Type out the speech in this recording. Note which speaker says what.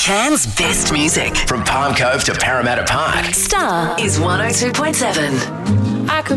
Speaker 1: Cairns' best music.
Speaker 2: From Palm Cove to Parramatta Park.
Speaker 1: Star is 102.7.